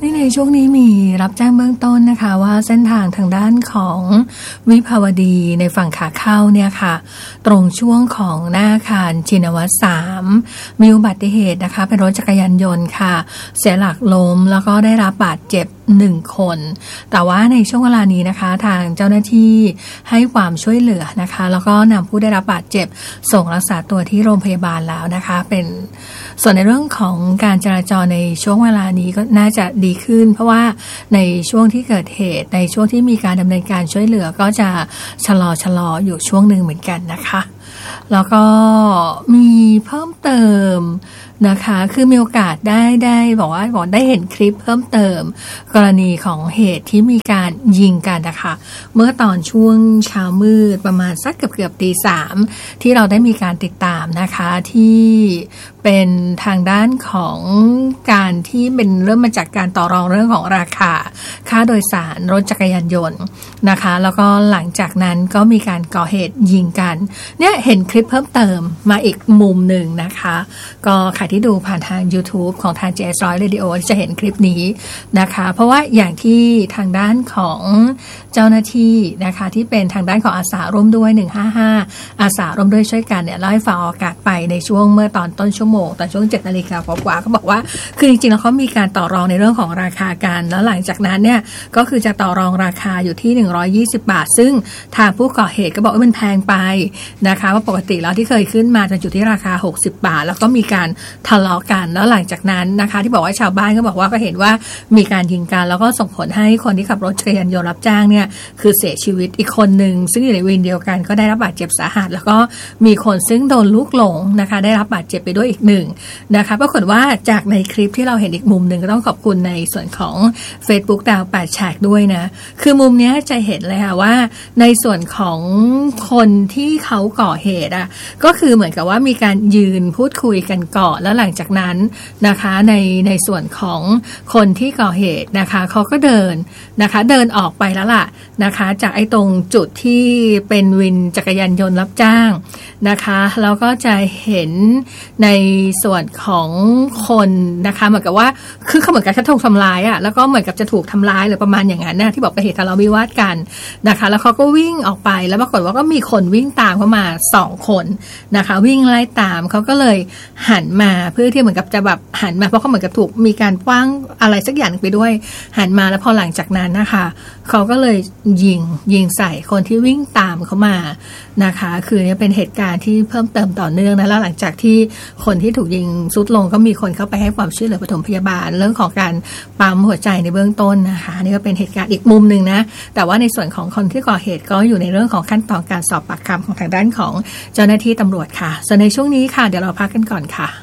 ในช่วงนี้มีรับแจ้งเบื้องต้นนะคะว่าเส้นทางทางด้านของวิภาวดีในฝั่งขาเข้าเนี่ยค่ะตรงช่วงของหน้าอาคารชินวัตร3มีอุบัติเหตุนะคะเป็นรถจักรยานยนต์ค่ะเสียหลักล้มแล้วก็ได้รับบาดเจ็บ1 คนแต่ว่าในช่วงเวลานี้นะคะทางเจ้าหน้าที่ให้ความช่วยเหลือนะคะแล้วก็นำผู้ได้รับบาดเจ็บส่งรักษาตัวที่โรงพยาบาลแล้วนะคะเป็นส่วนในเรื่องของการจราจรในช่วงเวลานี้ก็น่าจะดีขึ้นเพราะว่าในช่วงที่เกิดเหตุในช่วงที่มีการดำเนินการช่วยเหลือก็จะชะลออยู่ช่วงหนึ่งเหมือนกันนะคะแล้วก็มีเพิ่มเติมนะคะคือมีโอกาสได้บอกได้เห็นคลิปเพิ่มเติมกรณีของเหตุที่มีการยิงกันนะคะเมื่อตอนช่วงเช้ามืดประมาณสักเกือบตี 3ที่เราได้มีการติดตามนะคะที่เป็นทางด้านของการที่เป็นเริ่มมาจากการต่อรองเรื่องของราคาค่าโดยสารรถจักรยานยนต์นะคะแล้วก็หลังจากนั้นก็มีการก่อเหตุยิงกันเนี่ยเห็นคลิปเพิ่มเติมมาอีกมุมหนึ่งนะคะก็ใครที่ดูผ่านทาง YouTube ของทาง JS100 Radio จะเห็นคลิปนี้นะคะเพราะว่าอย่างที่ทางด้านของเจ้าหน้าที่นะคะที่เป็นทางด้านของอาสาร่วมด้วย155อาสาร่วมด้วยช่วยกันเนี่ยเล่าให้ฟังอากาศไปในช่วงเมื่อตอนต้นชั่วโมงตอนช่วง 7:00 น.กว่าเขาบอกว่าคือจริงๆแล้วเขามีการต่อรองในเรื่องของราคากันแล้วหลังจากนั้นเนี่ยก็คือจะต่อรองราคาอยู่ที่120 บาทซึ่งทางผู้ก่อเหตุก็บอกว่ามันแพงไปนะคะว่าปกติแล้วที่เคยขึ้นมาจะอยู่ที่ราคา60 บาทแล้วก็มีการทะเลาะกันแล้วหลังจากนั้นนะคะที่บอกว่าชาวบ้านก็บอกว่าก็เห็นว่ามีการยิงกันแล้วก็ส่งผลให้คนที่ขับรถจักรยานยนต์รับจ้างเนี่ยคือเสียชีวิตอีกคนนึงซึ่งอยู่ในวินเดียวกันก็ได้รับบาดเจ็บสาหัสแล้วก็มีคนซึ่งโดนลูกหลงนะคะได้รับบาดเจ็บไปด้วยอีกหนึ่งนะคะปรากฏว่าจากในคลิปที่เราเห็นอีกมุมหนึ่งก็ต้องขอบคุณในส่วนของ Facebook ดาว8 แฉกด้วยนะคือมุมนี้จะเห็นเลยค่ะว่าในส่วนของคนที่เขาก่อเหตุอ่ะก็คือเหมือนกับว่ามีการยืนพูดคุยกันก่อนแล้วหลังจากนั้นนะคะในส่วนของคนที่ก่อเหตุนะคะเขาก็เดินออกไปแล้วล่ะนะคะจากไอ้ตรงจุดที่เป็นวินจักรยานยนต์รับจ้างนะคะแล้วก็จะเห็นในส่วนของคนนะคะเหมือนกับว่าคือเขาเหมือนกับจะถูกทำร้ายอ่ะแล้วก็เหมือนกับจะถูกทำร้ายหรือประมาณอย่างนั้นนะที่บอกเป็นเหตุทะเลาะวิวาทกันนะคะแล้วเขาก็วิ่งออกไปแล้วปรากฏว่าก็มีคนวิ่งตามเข้ามา2 คนนะคะวิ่งไล่ตามเขาก็เลยหันมาเพื่อที่เหมือนกับจะแบบหันมาเพราะเขาเหมือนกับถูกมีการคว้างอะไรสักอย่างไปด้วยหันมาแล้วพอหลังจากนั้นนะคะเขาก็เลยยิงใส่คนที่วิ่งตามเขามานะคะคือเนี่ยเป็นเหตุการณ์ที่เพิ่มเติมต่อเนื่องนะแล้วหลังจากที่คนที่ถูกยิงซุดลงก็มีคนเข้าไปให้ความช่วยเหลือปฐมพยาบาลเรื่องของการปั๊มหัวใจในเบื้องต้นนะคะนี่ก็เป็นเหตุการณ์อีกมุมนึงนะแต่ว่าในส่วนของคนที่ก่อเหตุก็อยู่ในเรื่องของขั้นตอนการสอบปากคำของทางด้านของเจ้าหน้าที่ตำรวจค่ะส่วนในช่วงนี้ค่ะเดี๋ยวเราพักกันก่อนค่ะ